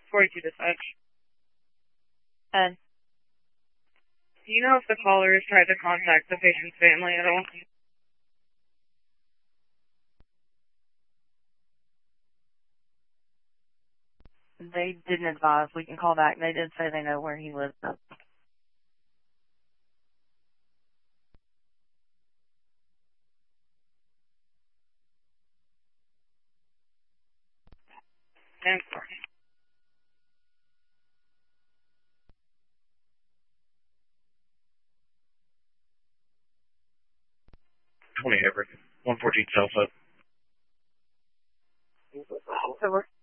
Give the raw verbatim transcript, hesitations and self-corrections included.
forty-two dispatch. And do you know if the caller has tried to contact the patient's family at all? they didn't advise. We can call back. They did say they know where he lives. I'm sorry. twenty Everett, one fourteen South Side. So we're